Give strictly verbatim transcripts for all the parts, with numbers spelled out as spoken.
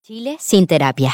Chile sin terapia.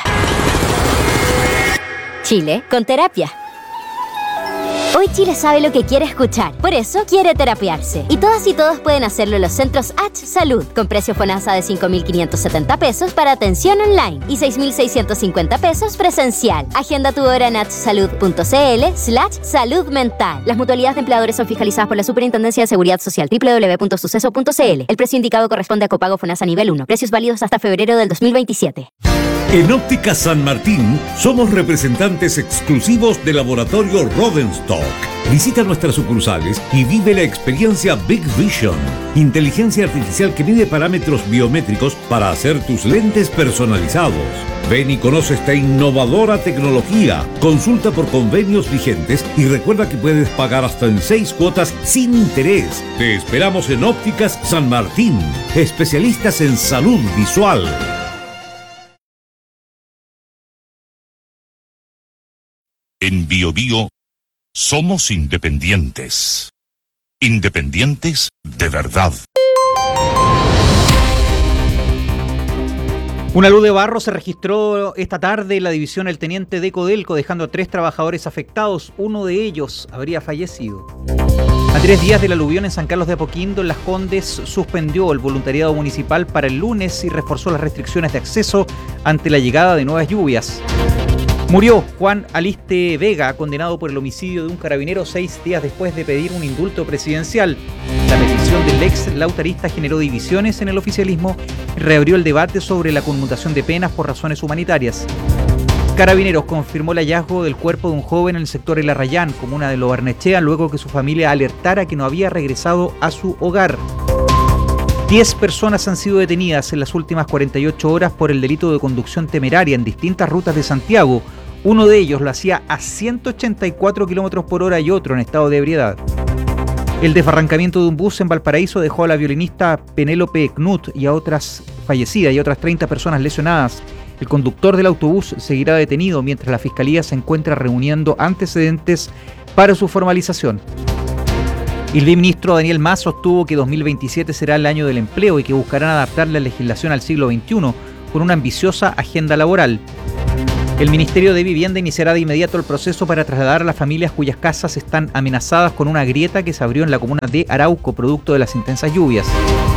Chile con terapia. Hoy Chile sabe lo que quiere escuchar, por eso quiere terapiarse. Y todas y todos pueden hacerlo en los centros H Salud, con precio FONASA de cinco mil quinientos setenta pesos para atención online y seis mil seiscientos cincuenta pesos presencial. Agenda tu hora en hsalud.cl slash salud mental. Las mutualidades de empleadores son fiscalizadas por la Superintendencia de Seguridad Social, doble u doble u doble u punto suceso punto c l. El precio indicado corresponde a copago FONASA nivel uno. Precios válidos hasta febrero del dos mil veintisiete. En Óptica San Martín somos representantes exclusivos de Laboratorio Rodenstock. Visita nuestras sucursales y vive la experiencia Big Vision, inteligencia artificial que mide parámetros biométricos para hacer tus lentes personalizados. Ven y conoce esta innovadora tecnología. Consulta por convenios vigentes y recuerda que puedes pagar hasta en seis cuotas sin interés. Te esperamos en Ópticas San Martín, especialistas en salud visual. En Bio Bio somos independientes. Independientes de verdad. Una luz de barro se registró esta tarde en la división El Teniente de Codelco, dejando a tres trabajadores afectados. Uno de ellos habría fallecido. A tres días del aluvión en San Carlos de Apoquindo, en Las Condes, suspendió el voluntariado municipal para el lunes y reforzó las restricciones de acceso ante la llegada de nuevas lluvias. Murió Juan Aliste Vega, condenado por el homicidio de un carabinero seis días después de pedir un indulto presidencial. La petición del ex lautarista generó divisiones en el oficialismo y reabrió el debate sobre la conmutación de penas por razones humanitarias. Carabineros confirmó el hallazgo del cuerpo de un joven en el sector El Arrayán, comuna de Lo Barnechea, luego que su familia alertara que no había regresado a su hogar. Diez personas han sido detenidas en las últimas cuarenta y ocho horas por el delito de conducción temeraria en distintas rutas de Santiago. Uno de ellos lo hacía a ciento ochenta y cuatro kilómetros por hora y otro en estado de ebriedad. El desbarrancamiento de un bus en Valparaíso dejó a la violinista Penélope Knut y a otras fallecidas y a otras treinta personas lesionadas. El conductor del autobús seguirá detenido mientras la Fiscalía se encuentra reuniendo antecedentes para su formalización. El ministro Daniel Mas sostuvo que dos mil veintisiete será el año del empleo y que buscarán adaptar la legislación al siglo veintiuno con una ambiciosa agenda laboral. El Ministerio de Vivienda iniciará de inmediato el proceso para trasladar a las familias cuyas casas están amenazadas con una grieta que se abrió en la comuna de Arauco, producto de las intensas lluvias.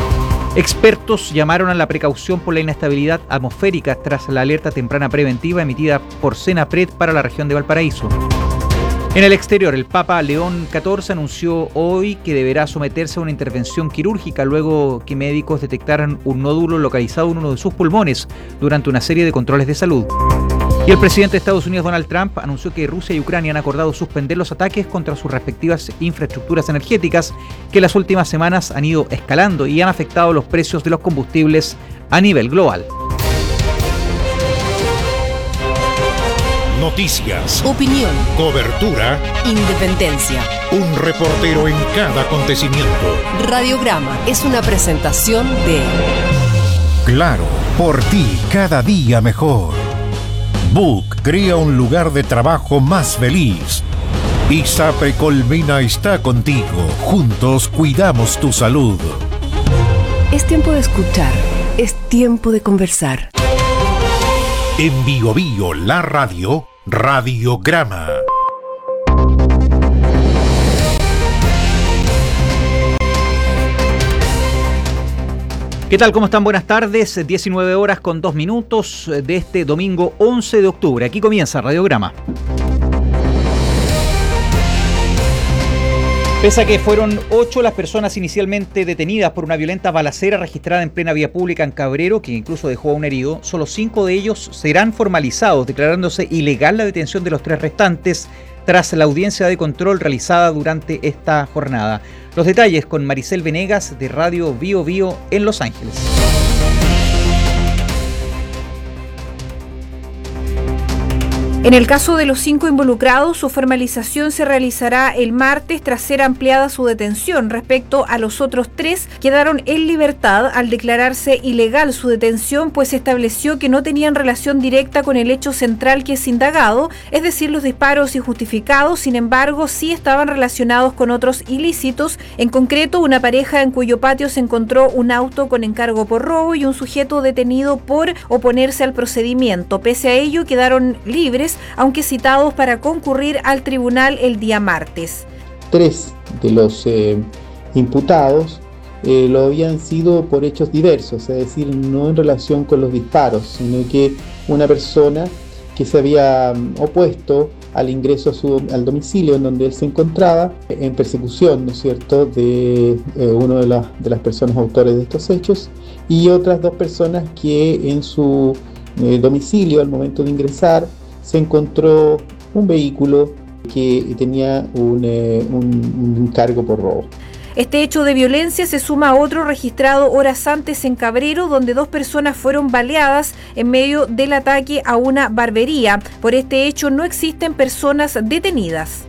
Expertos llamaron a la precaución por la inestabilidad atmosférica tras la alerta temprana preventiva emitida por Senapred para la región de Valparaíso. En el exterior, el Papa León catorce anunció hoy que deberá someterse a una intervención quirúrgica luego que médicos detectaran un nódulo localizado en uno de sus pulmones durante una serie de controles de salud. Y el presidente de Estados Unidos, Donald Trump, anunció que Rusia y Ucrania han acordado suspender los ataques contra sus respectivas infraestructuras energéticas que en las últimas semanas han ido escalando y han afectado los precios de los combustibles a nivel global. Noticias, opinión, cobertura, independencia. Un reportero en cada acontecimiento. Radiograma es una presentación de Claro, por ti cada día mejor. Book crea un lugar de trabajo más feliz. ISAPRE Colmena está contigo. Juntos cuidamos tu salud. Es tiempo de escuchar. Es tiempo de conversar. En Bio Bio, la radio, Radiograma. ¿Qué tal? ¿Cómo están? Buenas tardes. diecinueve horas con dos minutos de este domingo once de octubre. Aquí comienza Radiograma. Pese a que fueron ocho las personas inicialmente detenidas por una violenta balacera registrada en plena vía pública en Cabrero, que incluso dejó a un herido, solo cinco de ellos serán formalizados, declarándose ilegal la detención de los tres restantes tras la audiencia de control realizada durante esta jornada. Los detalles con Maricel Venegas de Radio Bio Bio en Los Ángeles. En el caso de los cinco involucrados, su formalización se realizará el martes tras ser ampliada su detención. Respecto a los otros tres, quedaron en libertad al declararse ilegal su detención, pues se estableció que no tenían relación directa con el hecho central que es indagado, es decir, los disparos injustificados. Sin embargo, sí estaban relacionados con otros ilícitos, en concreto una pareja en cuyo patio se encontró un auto con encargo por robo y un sujeto detenido por oponerse al procedimiento. Pese a ello, quedaron libres, aunque citados para concurrir al tribunal el día martes. Tres de los eh, imputados eh, lo habían sido por hechos diversos, es decir, no en relación con los disparos, sino que una persona que se había opuesto al ingreso a su, al domicilio en donde él se encontraba, en persecución, ¿no es cierto?, de eh, uno de, la, de las personas autores de estos hechos, y otras dos personas que en su eh, domicilio, al momento de ingresar, se encontró un vehículo que tenía un, eh, un, un cargo por robo. Este hecho de violencia se suma a otro registrado horas antes en Cabrero, donde dos personas fueron baleadas en medio del ataque a una barbería. Por este hecho no existen personas detenidas.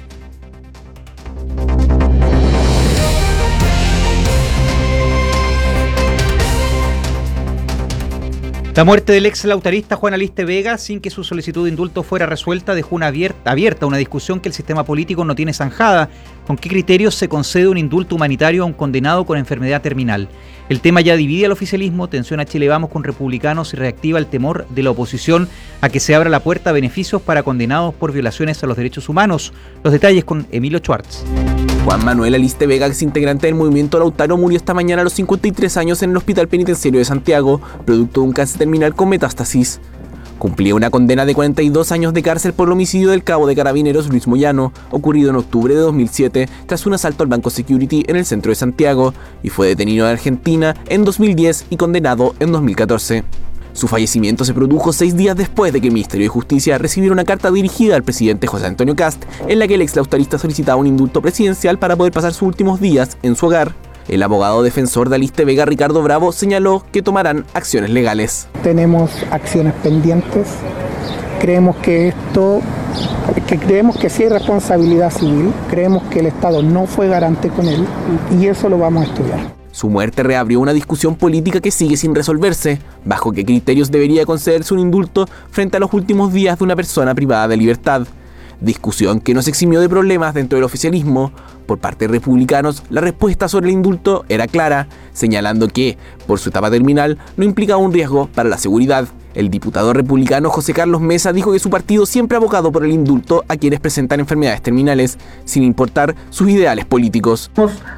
La muerte del ex lautarista Juan Aliste Vega, sin que su solicitud de indulto fuera resuelta, dejó una abierta, abierta una discusión que el sistema político no tiene zanjada. ¿Con qué criterios se concede un indulto humanitario a un condenado con enfermedad terminal? El tema ya divide al oficialismo, tensiona Chile Vamos con republicanos y reactiva el temor de la oposición a que se abra la puerta a beneficios para condenados por violaciones a los derechos humanos. Los detalles con Emilio Schwartz. Juan Manuel Aliste Vega, ex integrante del movimiento Lautaro, murió esta mañana a los cincuenta y tres años en el Hospital Penitenciario de Santiago, producto de un cáncer terminal con metástasis. Cumplía una condena de cuarenta y dos años de cárcel por el homicidio del cabo de Carabineros Luis Moyano, ocurrido en octubre de dos mil siete tras un asalto al Banco Security en el centro de Santiago, y fue detenido en Argentina en dos mil diez y condenado en dos mil catorce. Su fallecimiento se produjo seis días después de que el Ministerio de Justicia recibiera una carta dirigida al presidente José Antonio Kast, en la que el ex lautarista solicitaba un indulto presidencial para poder pasar sus últimos días en su hogar. El abogado defensor de Aliste Vega, Ricardo Bravo, señaló que tomarán acciones legales. Tenemos acciones pendientes. Creemos que esto, que creemos que sí hay responsabilidad civil. Creemos que el Estado no fue garante con él y eso lo vamos a estudiar. Su muerte reabrió una discusión política que sigue sin resolverse. ¿Bajo qué criterios debería concederse un indulto frente a los últimos días de una persona privada de libertad? Discusión que no se eximió de problemas dentro del oficialismo. Por parte de republicanos, la respuesta sobre el indulto era clara, señalando que, por su etapa terminal, no implicaba un riesgo para la seguridad. El diputado republicano José Carlos Mesa dijo que su partido siempre ha abogado por el indulto a quienes presentan enfermedades terminales, sin importar sus ideales políticos.